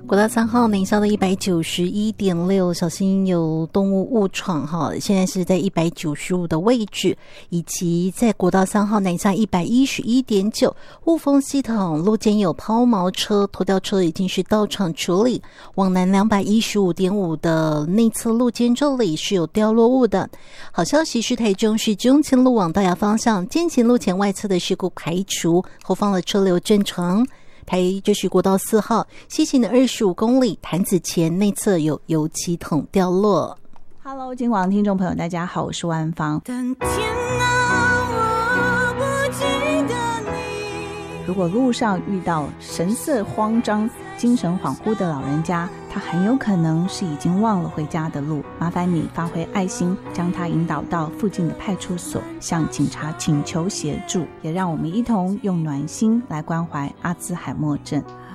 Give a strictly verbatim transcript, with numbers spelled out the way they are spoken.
国道三号南下的一百九十一点六，小心有动物误闯哈。现在是在一百九十五的位置，以及在国道三号南下一百一十一点九，雾峰系统路肩有抛锚车、拖吊车已经是到场处理。往南两百一十五点五的内侧路肩这里是有掉落物的。好消息是台中市中清路往大雅方向坚勤路前外侧的事故排除，后方的车流正常。台这是国道四号西行的二十五公里，潭子前内侧有油漆桶掉落。 Hello， 金广听众朋友，大家好，我是万芳。 但天啊，我不记得你。 如果路上遇到神色慌张、精神恍惚的老人家，他很有可能是已经忘了回家的路，麻烦你发挥爱心，将他引导到附近的派出所，向警察请求协助，也让我们一同用暖心来关怀阿兹海默症。